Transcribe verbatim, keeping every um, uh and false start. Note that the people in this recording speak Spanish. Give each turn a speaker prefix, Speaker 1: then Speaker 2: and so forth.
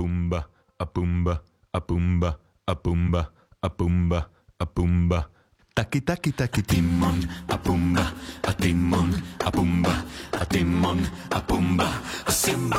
Speaker 1: Apumba, apumba, apumba, apumba, apumba, apumba. Taki taki taki timon, apumba, a timon, apumba, a timon, apumba, a simba.